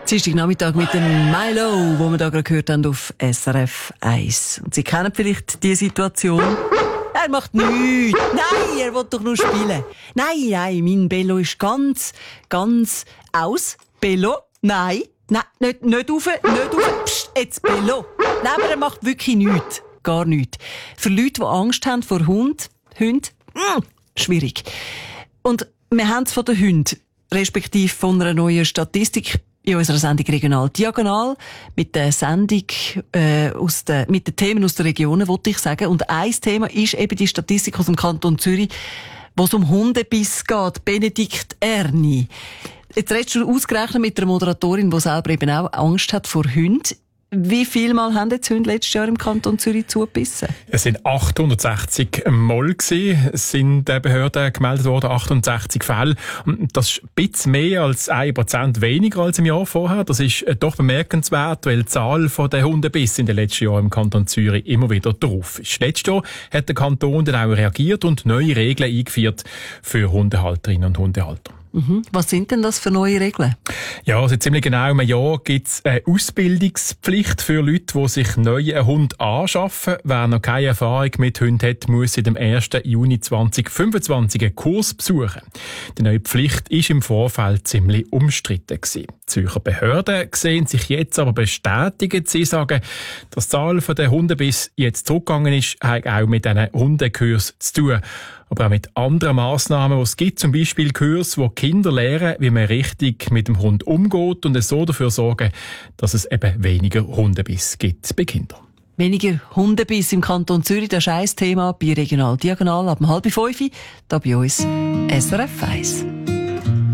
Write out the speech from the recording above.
Dienstagnachmittag mit dem Milo, wo wir da gerade gehört haben auf SRF 1. Und Sie kennen vielleicht die Situation. Er macht nichts. Nein, er will doch nur spielen. Nein, mein Bello ist ganz aus. Bello? Nein, nicht rauf. Psst, jetzt Bello. Nein, aber er macht wirklich nichts. Gar nichts. Für Leute, die Angst haben vor Hunden, schwierig. Und wir haben es von den Hunden, respektive von einer neuen Statistik in unserer Sendung Regional Diagonal, mit der Sendung mit den Themen aus den Regionen, wollte ich sagen. Und ein Thema ist eben die Statistik aus dem Kanton Zürich, wo es um Hundebiss geht. Benedikt Erni. Jetzt redest du ausgerechnet mit einer Moderatorin, die selber eben auch Angst hat vor Hunden. Wie viel Mal haben jetzt Hunde letztes Jahr im Kanton Zürich zugebissen? Es sind 860 Mal gewesen, sind der Behörden gemeldet worden, 68 Fälle. Das ist ein bisschen mehr als 1% weniger als im Jahr vorher. Das ist doch bemerkenswert, weil die Zahl der Hundebissen in den letzten Jahren im Kanton Zürich immer wieder drauf ist. Letztes Jahr hat der Kanton dann auch reagiert und neue Regeln eingeführt für Hundehalterinnen und Hundehalter. Was sind denn das für neue Regeln? Ja, seit ziemlich genau einem Jahr gibt es eine Ausbildungspflicht für Leute, die sich neu einen Hund anschaffen. Wer noch keine Erfahrung mit Hunden hat, muss seit dem 1. Juni 2025 einen Kurs besuchen. Die neue Pflicht war im Vorfeld ziemlich umstritten gewesen. Die Zürcher Behörden sehen sich jetzt aber bestätigt. Sie sagen, dass die Zahl der Hundebiss jetzt zurückgegangen ist, hat auch mit diesen Hundekursen zu tun. Aber auch mit anderen Massnahmen, die es gibt, zum Beispiel Kurse, wo Kinder lernen, wie man richtig mit dem Hund umgeht und es so dafür sorgen, dass es eben weniger Hundebiss gibt bei Kindern. Weniger Hundebiss im Kanton Zürich, das ist ein Thema bei Regional Diagonal ab 4:30 hier bei uns SRF 1.